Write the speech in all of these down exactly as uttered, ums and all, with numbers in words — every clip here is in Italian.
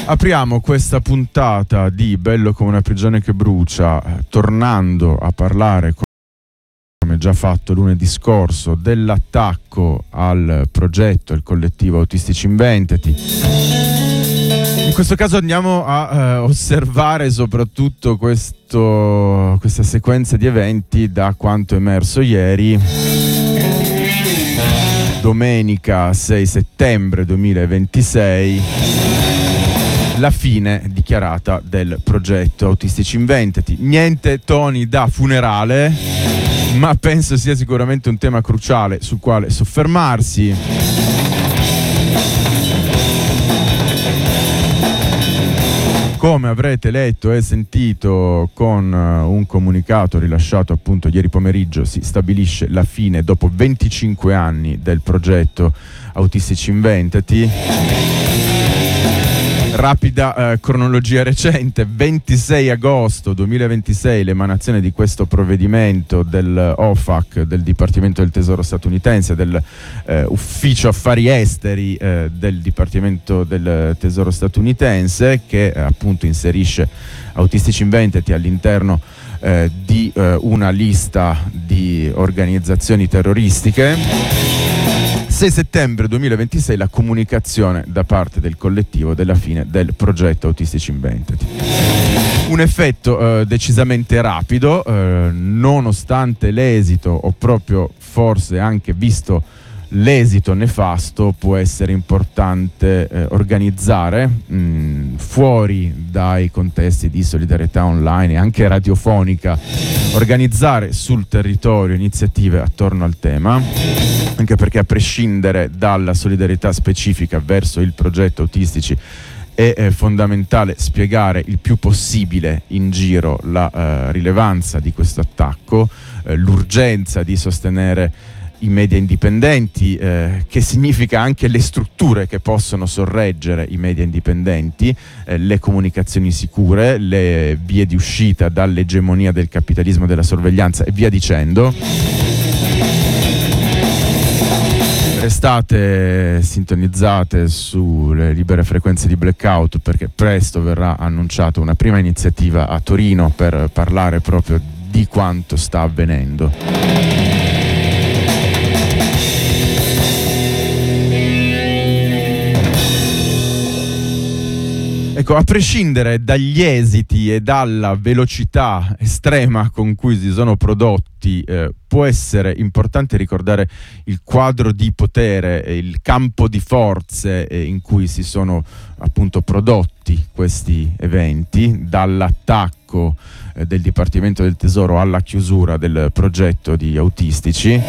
Apriamo questa puntata di Bello come una prigione che brucia, eh, tornando a parlare, come già fatto lunedì scorso, dell'attacco al progetto, il collettivo Autistici Inventati. In questo caso andiamo a eh, osservare soprattutto questo, questa sequenza di eventi da quanto emerso ieri, domenica sei settembre duemilaventisei, la fine dichiarata del progetto Autistici Inventati. Niente toni da funerale, ma penso sia sicuramente un tema cruciale sul quale soffermarsi. Come avrete letto e sentito, con un comunicato rilasciato appunto ieri pomeriggio, si stabilisce la fine dopo venticinque anni del progetto Autistici Inventati. Rapida eh, cronologia recente: ventisei agosto duemilaventisei l'emanazione di questo provvedimento del O F A C, del Dipartimento del Tesoro statunitense, del eh, Ufficio Affari Esteri eh, del Dipartimento del Tesoro statunitense, che eh, appunto inserisce Autistici Inventati all'interno eh, di eh, una lista di organizzazioni terroristiche. sei settembre duemilaventisei la comunicazione da parte del collettivo della fine del progetto Autistici Inventati. Un effetto eh, decisamente rapido, eh, nonostante l'esito, o proprio forse anche visto l'esito nefasto, può essere importante eh, organizzare mh, fuori dai contesti di solidarietà online e anche radiofonica, organizzare sul territorio iniziative attorno al tema, anche perché a prescindere dalla solidarietà specifica verso il progetto Autistici è eh, fondamentale spiegare il più possibile in giro la eh, rilevanza di questo attacco, eh, l'urgenza di sostenere i media indipendenti, eh, che significa anche le strutture che possono sorreggere i media indipendenti, eh, le comunicazioni sicure, le vie di uscita dall'egemonia del capitalismo della sorveglianza e via dicendo. Restate sintonizzate sulle libere frequenze di Blackout, perché presto verrà annunciata una prima iniziativa a Torino per parlare proprio di quanto sta avvenendo. Ecco, a prescindere dagli esiti e dalla velocità estrema con cui si sono prodotti, eh, può essere importante ricordare il quadro di potere, eh, il campo di forze eh, in cui si sono appunto prodotti questi eventi, dall'attacco eh, del Dipartimento del Tesoro alla chiusura del progetto di Autistici.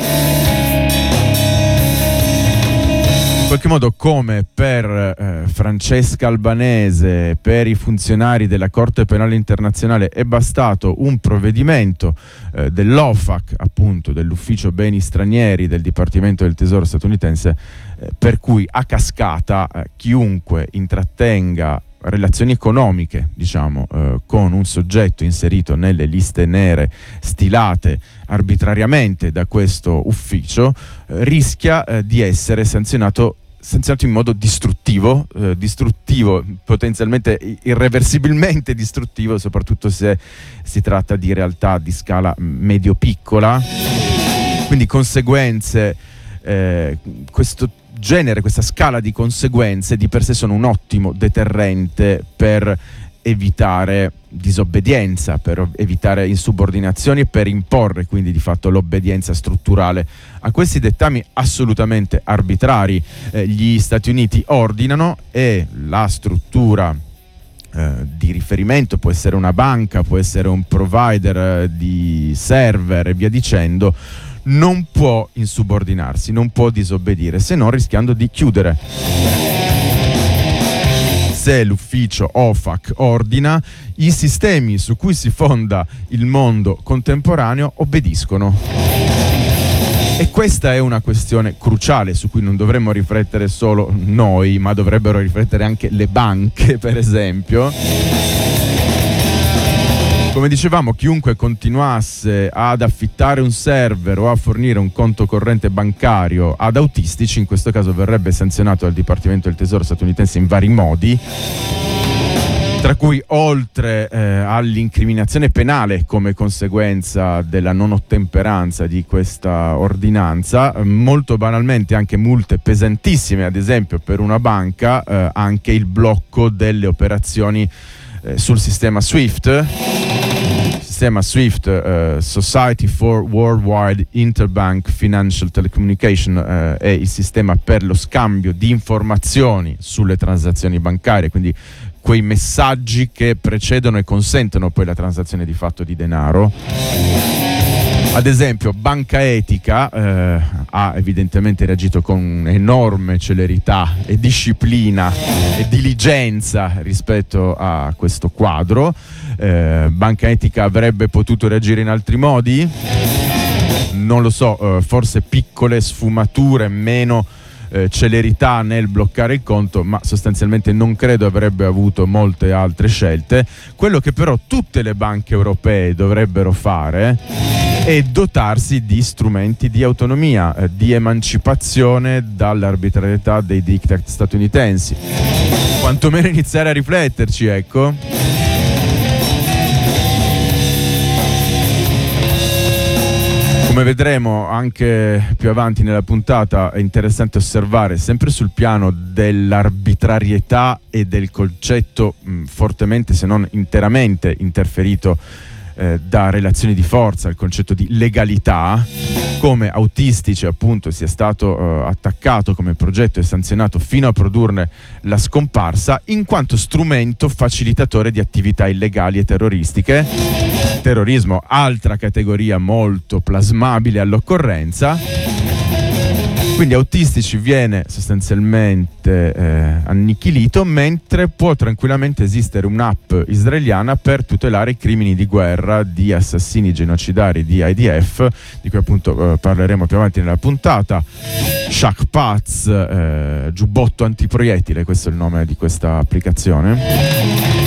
In qualche modo, come per eh, Francesca Albanese, per i funzionari della Corte Penale Internazionale, è bastato un provvedimento eh, dell'O F A C, appunto dell'Ufficio Beni Stranieri del Dipartimento del Tesoro statunitense, eh, per cui a cascata eh, chiunque intrattenga relazioni economiche, diciamo, eh, con un soggetto inserito nelle liste nere stilate arbitrariamente da questo ufficio, eh, rischia eh, di essere sanzionato sanzionato in modo distruttivo, eh, distruttivo, potenzialmente irreversibilmente distruttivo, soprattutto se si tratta di realtà di scala medio-piccola. Quindi conseguenze, eh, questo genere, questa scala di conseguenze di per sé sono un ottimo deterrente per evitare disobbedienza, per evitare insubordinazioni e per imporre quindi di fatto l'obbedienza strutturale a questi dettami assolutamente arbitrari. Eh, gli Stati Uniti ordinano e la struttura eh, di riferimento può essere una banca, può essere un provider eh, di server e via dicendo, non può insubordinarsi, non può disobbedire, se no rischiando di chiudere. Se l'ufficio O F A C ordina, i sistemi su cui si fonda il mondo contemporaneo obbediscono. E questa è una questione cruciale su cui non dovremmo riflettere solo noi, ma dovrebbero riflettere anche le banche, per esempio. Come dicevamo, chiunque continuasse ad affittare un server o a fornire un conto corrente bancario ad autistici, in questo caso verrebbe sanzionato dal Dipartimento del Tesoro statunitense in vari modi. tra cui oltre eh, all'incriminazione penale come conseguenza della non ottemperanza di questa ordinanza, molto banalmente anche multe pesantissime, ad esempio per una banca, eh, anche il blocco delle operazioni eh, sul sistema SWIFT. Sistema SWIFT, uh, Society for Worldwide Interbank Financial Telecommunication, uh, è il sistema per lo scambio di informazioni sulle transazioni bancarie, quindi quei messaggi che precedono e consentono poi la transazione di fatto di denaro. Ad esempio, Banca Etica eh, ha evidentemente reagito con enorme celerità e disciplina e diligenza rispetto a questo quadro. Eh, Banca Etica avrebbe potuto reagire in altri modi? Non lo so, eh, forse piccole sfumature, meno eh, celerità nel bloccare il conto, ma sostanzialmente non credo avrebbe avuto molte altre scelte. Quello che però tutte le banche europee dovrebbero fare e dotarsi di strumenti di autonomia, eh, di emancipazione dall'arbitrarietà dei diktat statunitensi. Quantomeno iniziare a rifletterci, ecco. Come vedremo anche più avanti nella puntata, è interessante osservare sempre sul piano dell'arbitrarietà e del concetto mh, fortemente, se non interamente, interferito Eh, da relazioni di forza, il concetto di legalità, come Autistici appunto sia stato eh, attaccato come progetto e sanzionato fino a produrne la scomparsa, in quanto strumento facilitatore di attività illegali e terroristiche. Terrorismo, altra categoria molto plasmabile all'occorrenza. Quindi Autistici viene sostanzialmente eh, annichilito, mentre può tranquillamente esistere un'app israeliana per tutelare i crimini di guerra di assassini genocidari di I D F, di cui appunto eh, parleremo più avanti nella puntata. Shakpaz, eh, giubbotto antiproiettile, questo è il nome di questa applicazione.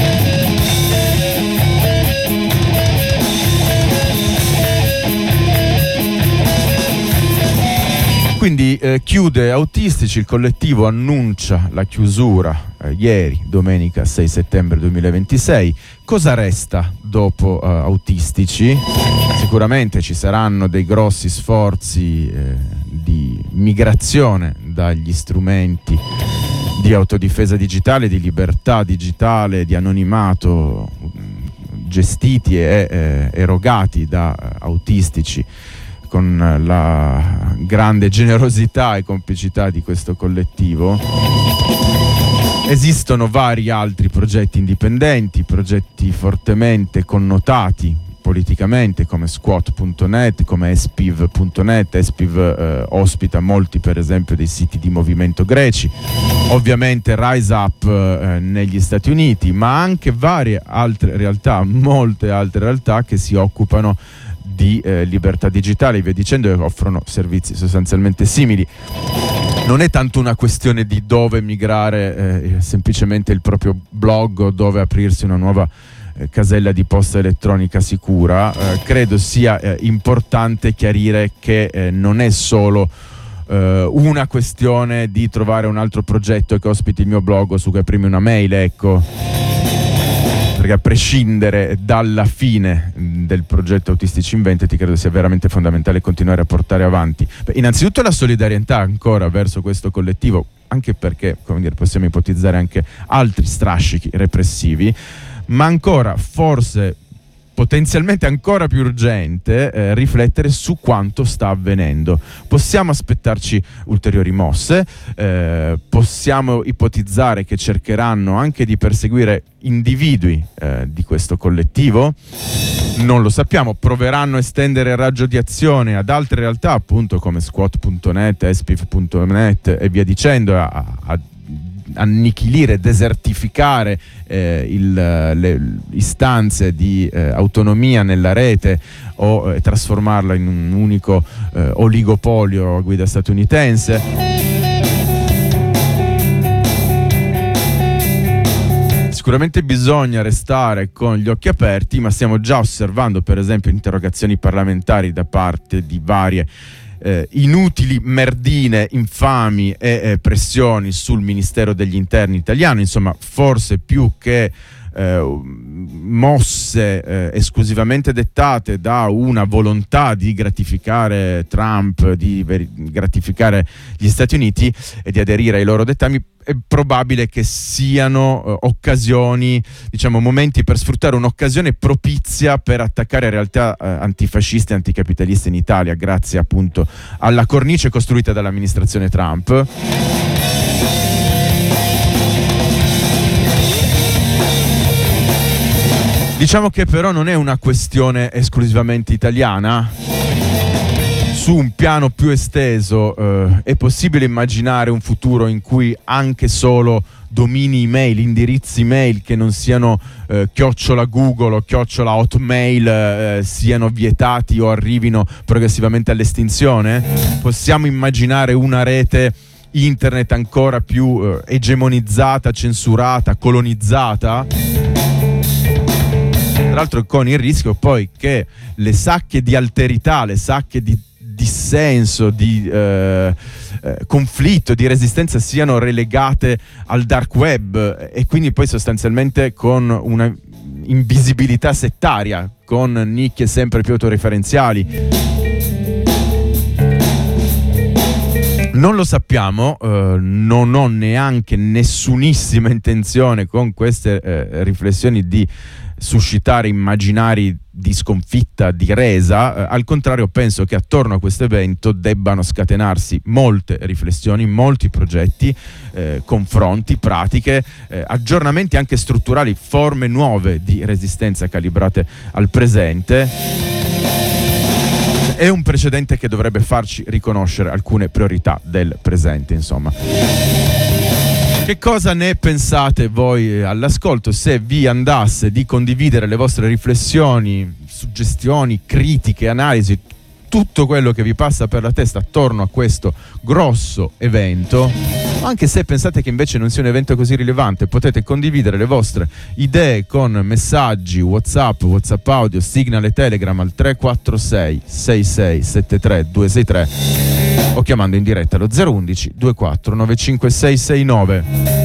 Quindi eh, chiude Autistici, il collettivo annuncia la chiusura eh, ieri, domenica sei settembre duemilaventisei. Cosa resta dopo eh, Autistici? Sicuramente ci saranno dei grossi sforzi eh, di migrazione dagli strumenti di autodifesa digitale, di libertà digitale, di anonimato gestiti e eh, erogati da eh, Autistici, con la grande generosità e complicità di questo collettivo. Esistono vari altri progetti indipendenti, progetti fortemente connotati politicamente, come squat punto net, come espiv punto net. Espiv eh, ospita molti, per esempio, dei siti di movimento greci, ovviamente Rise Up eh, negli Stati Uniti, ma anche varie altre realtà, molte altre realtà che si occupano di eh, libertà digitale e via dicendo, che offrono servizi sostanzialmente simili. Non è tanto una questione di dove migrare, eh, semplicemente il proprio blog o dove aprirsi una nuova eh, casella di posta elettronica sicura. Eh, credo sia eh, importante chiarire che eh, non è solo eh, una questione di trovare un altro progetto che ospiti il mio blog o su cui aprirmi una mail, ecco. Perché a prescindere dalla fine del progetto Autistici Inventati, credo sia veramente fondamentale continuare a portare avanti, beh, innanzitutto la solidarietà ancora verso questo collettivo, anche perché, come dire, possiamo ipotizzare anche altri strascichi repressivi, ma ancora, forse potenzialmente ancora più urgente, eh, riflettere su quanto sta avvenendo. Possiamo aspettarci ulteriori mosse, eh, possiamo ipotizzare che cercheranno anche di perseguire individui eh, di questo collettivo, non lo sappiamo. Proveranno a estendere il raggio di azione ad altre realtà, appunto come squat punto net, espiv punto net e via dicendo, a, a annichilire, desertificare eh, il, le istanze di eh, autonomia nella rete o eh, trasformarla in un unico eh, oligopolio a guida statunitense. Sicuramente bisogna restare con gli occhi aperti, ma stiamo già osservando, per esempio, interrogazioni parlamentari da parte di varie eh, inutili merdine, infami e eh, pressioni sul Ministero degli Interni italiano, insomma forse più che Eh, mosse eh, esclusivamente dettate da una volontà di gratificare Trump, di ver- gratificare gli Stati Uniti e di aderire ai loro dettami, è probabile che siano eh, occasioni, diciamo momenti per sfruttare un'occasione propizia per attaccare realtà eh, antifasciste e anticapitaliste in Italia, grazie appunto alla cornice costruita dall'amministrazione Trump. Diciamo che però non è una questione esclusivamente italiana. Su un piano più esteso eh, è possibile immaginare un futuro in cui anche solo domini email, indirizzi email che non siano eh, chiocciola Google o chiocciola Hotmail eh, siano vietati o arrivino progressivamente all'estinzione? Possiamo immaginare una rete internet ancora più eh, egemonizzata, censurata, colonizzata? Tra l'altro con il rischio poi che le sacche di alterità, le sacche di dissenso, di eh, eh, conflitto, di resistenza siano relegate al dark web e quindi poi sostanzialmente con una invisibilità settaria, con nicchie sempre più autoreferenziali. Non lo sappiamo, eh, non ho neanche nessunissima intenzione con queste eh, riflessioni di suscitare immaginari di sconfitta, di resa. Eh, al contrario penso che attorno a questo evento debbano scatenarsi molte riflessioni, molti progetti, eh, confronti, pratiche, eh, aggiornamenti anche strutturali, forme nuove di resistenza calibrate al presente. È un precedente che dovrebbe farci riconoscere alcune priorità del presente, insomma. Che cosa ne pensate voi all'ascolto? Se vi andasse di condividere le vostre riflessioni, suggestioni, critiche, analisi, tutto quello che vi passa per la testa attorno a questo grosso evento, anche se pensate che invece non sia un evento così rilevante, potete condividere le vostre idee con messaggi WhatsApp, WhatsApp audio, Signal e Telegram al tre quattro sei sei sei sette tre due sei tre o chiamando in diretta allo zero uno uno due quattro nove cinque sei sei nove.